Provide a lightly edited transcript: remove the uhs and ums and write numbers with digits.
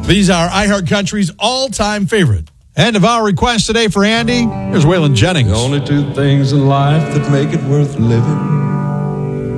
These are iHeart Country's all-time favorite. End of our request today for Andy. Here's Waylon Jennings. The only two things in life that make it worth living